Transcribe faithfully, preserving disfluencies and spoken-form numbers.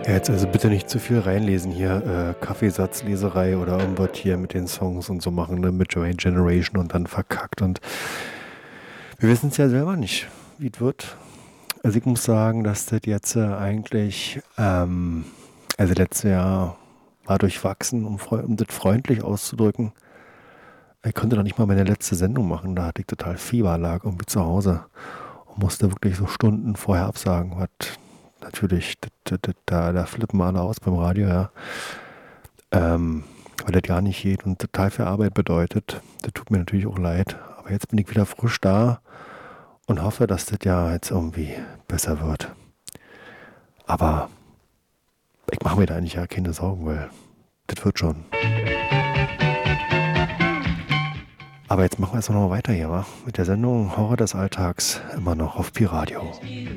Ja, jetzt also bitte nicht zu viel reinlesen hier, äh, Kaffeesatzleserei oder irgendwas hier mit den Songs und so machen, ne, mit Joy Generation und dann verkackt und wir wissen es ja selber nicht, wie es wird. Also ich muss sagen, dass das jetzt äh, eigentlich, ähm, also letztes Jahr war durchwachsen, um, freu- um das freundlich auszudrücken. Ich konnte noch nicht mal meine letzte Sendung machen, da hatte ich total Fieber, lag irgendwie zu Hause und musste wirklich so Stunden vorher absagen, was natürlich, das, das, das, da, da flippen alle aus beim Radio, ja. Ähm, weil das gar nicht geht und total viel Arbeit bedeutet. Das tut mir natürlich auch leid. Aber jetzt bin ich wieder frisch da und hoffe, dass das ja jetzt irgendwie besser wird. Aber ich mache mir da eigentlich ja keine Sorgen, weil das wird schon. Aber jetzt machen wir es noch mal weiter hier, wa? Mit der Sendung Horror des Alltags immer noch auf Pi Radio.